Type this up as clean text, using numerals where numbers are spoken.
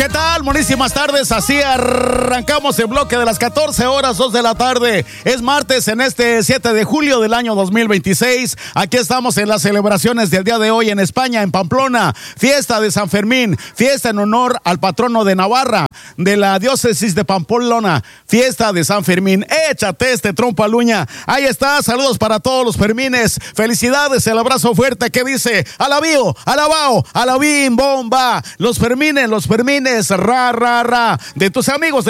¿Qué tal? Buenísimas tardes, así arrancamos el bloque de las 14 horas, 2 de la tarde. Es martes en este 7 de julio del año 2026. Aquí estamos en las celebraciones del día de hoy en España, en Pamplona. Fiesta de San Fermín, fiesta en honor al patrono de Navarra, de la diócesis de Pamplona. Fiesta de San Fermín. Échate este trompo a luña. Ahí está, saludos para todos los Fermines. Felicidades, el abrazo fuerte que dice alabío, alabao, alabín, bomba. Los Fermines, ra, ra, ra. De tus amigos de